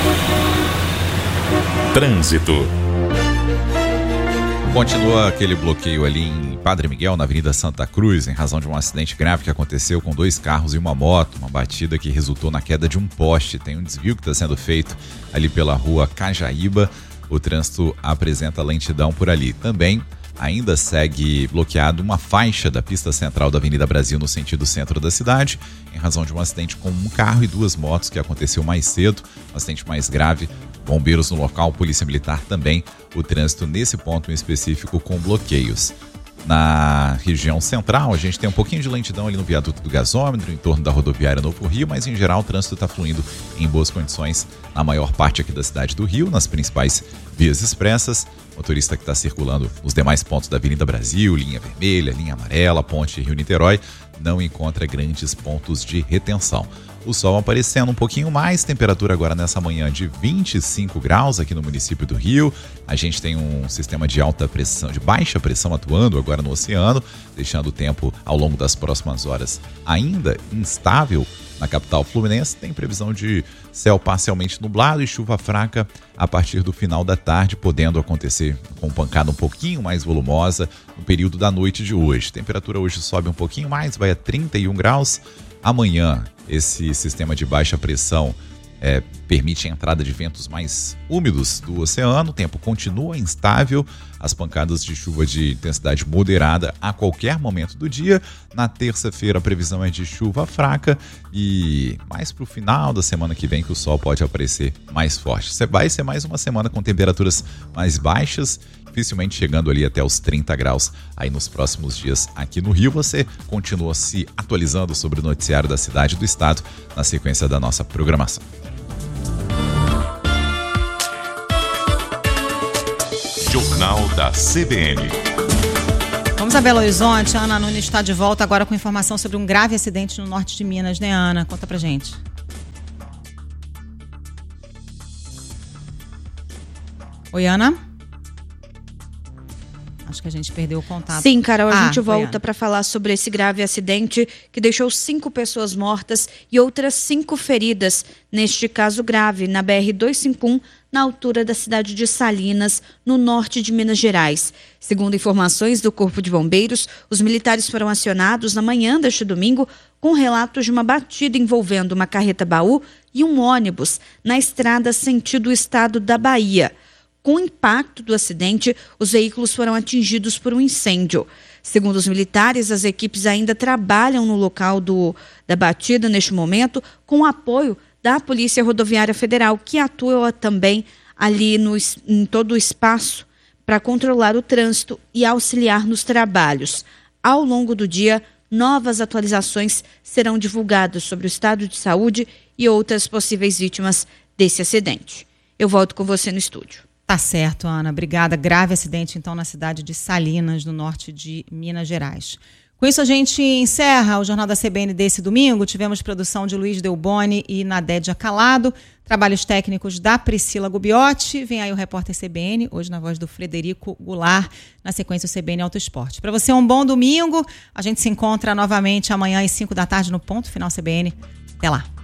Trânsito. Continua aquele bloqueio ali em Padre Miguel, na Avenida Santa Cruz, em razão de um acidente grave que aconteceu com 2 carros e uma moto, uma batida que resultou na queda de um poste. Tem um desvio que está sendo feito ali pela rua Cajaíba. O trânsito apresenta lentidão por ali. Também ainda segue bloqueado uma faixa da pista central da Avenida Brasil no sentido centro da cidade, em razão de um acidente com um carro e 2 motos que aconteceu mais cedo, um acidente mais grave. Bombeiros no local, Polícia Militar também, o trânsito nesse ponto em específico com bloqueios. Na região central, a gente tem um pouquinho de lentidão ali no viaduto do gasômetro, em torno da rodoviária Novo Rio, mas em geral o trânsito está fluindo em boas condições na maior parte aqui da cidade do Rio, nas principais vias expressas. Motorista que está circulando nos demais pontos da Avenida Brasil, linha vermelha, linha amarela, Ponte Rio-Niterói, não encontra grandes pontos de retenção. O sol aparecendo um pouquinho mais, temperatura agora nessa manhã de 25 graus aqui no município do Rio. A gente tem um sistema de alta pressão, de baixa pressão atuando agora no oceano, deixando o tempo ao longo das próximas horas ainda instável na capital fluminense. Tem previsão de céu parcialmente nublado e chuva fraca a partir do final da tarde, podendo acontecer com pancada um pouquinho mais volumosa no período da noite de hoje. Temperatura hoje sobe um pouquinho mais, vai a 31 graus. Amanhã, esse sistema de baixa pressão permite a entrada de ventos mais úmidos do oceano. O tempo continua instável, as pancadas de chuva de intensidade moderada a qualquer momento do dia. Na terça-feira a previsão é de chuva fraca e mais para o final da semana que vem que o sol pode aparecer mais forte. Vai ser mais uma semana com temperaturas mais baixas, dificilmente chegando ali até os 30 graus aí nos próximos dias aqui no Rio. Você continua se atualizando sobre o noticiário da cidade e do estado na sequência da nossa programação. Jornal da CBN. Vamos a Belo Horizonte. A Ana Nunes está de volta agora com informação sobre um grave acidente no norte de Minas, né, Ana? Conta pra gente. Oi, Ana? Acho que a gente perdeu o contato. Sim, Carol, a gente volta para falar sobre esse grave acidente que deixou 5 pessoas mortas e outras 5 feridas, neste caso grave, na BR-251, na altura da cidade de Salinas, no norte de Minas Gerais. Segundo informações do Corpo de Bombeiros, os militares foram acionados na manhã deste domingo com relatos de uma batida envolvendo uma carreta-baú e um ônibus na estrada sentido estado da Bahia. Com o impacto do acidente, os veículos foram atingidos por um incêndio. Segundo os militares, as equipes ainda trabalham no local da batida neste momento, com o apoio da Polícia Rodoviária Federal, que atua também ali em todo o espaço para controlar o trânsito e auxiliar nos trabalhos. Ao longo do dia, novas atualizações serão divulgadas sobre o estado de saúde e outras possíveis vítimas desse acidente. Eu volto com você no estúdio. Tá certo, Ana. Obrigada. Grave acidente, então, na cidade de Salinas, no norte de Minas Gerais. Com isso, a gente encerra o Jornal da CBN desse domingo. Tivemos produção de Luiz Delboni e Nadédia Calado, trabalhos técnicos da Priscila Gubiotti. Vem aí o repórter CBN, hoje na voz do Frederico Goulart, na sequência o CBN Auto Esporte. Para você, um bom domingo. A gente se encontra novamente amanhã às 5 da tarde no Ponto Final CBN. Até lá.